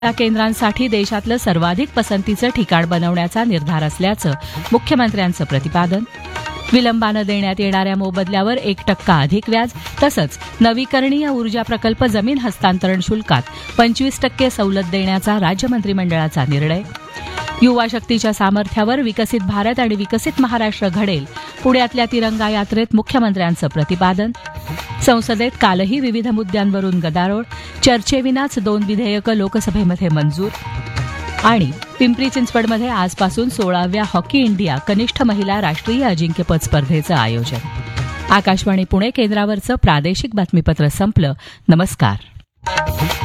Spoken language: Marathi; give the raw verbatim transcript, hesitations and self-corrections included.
या केंद्रांसाठी देशातलं सर्वाधिक पसंतीचं ठिकाण बनवण्याचा निर्धार असल्याचं मुख्यमंत्र्यांचं प्रतिपादन. विलंबानं देण्यात येणाऱ्या मोबदल्यावर एक टक्का अधिक व्याज तसंच नवीकरणीय ऊर्जा प्रकल्प जमीन हस्तांतरण शुल्कात पंचवीस टक्के सवलत देण्याचा राज्य मंत्रिमंडळाचा निर्णय. युवा शक्तीच्या सामर्थ्यावर विकसित भारत आणि विकसित महाराष्ट्र घडेल, पुण्यातल्या तिरंगा यात्रेत मुख्यमंत्र्यांचं प्रतिपादन. संसदेत कालही विविध मुद्द्यांवरून गदारोळ, चर्चेविनाच दोन विधेयकं लोकसभेमध्ये मंजूर. आणि पिंपरी चिंचवडमध्ये आजपासून सोळाव्या हॉकी इंडिया कनिष्ठ महिला राष्ट्रीय अजिंक्यपद स्पर्धेचं आयोजन. आकाशवाणी पुणे केंद्रावरचं प्रादेशिक बातमीपत्र संपलं. नमस्कार.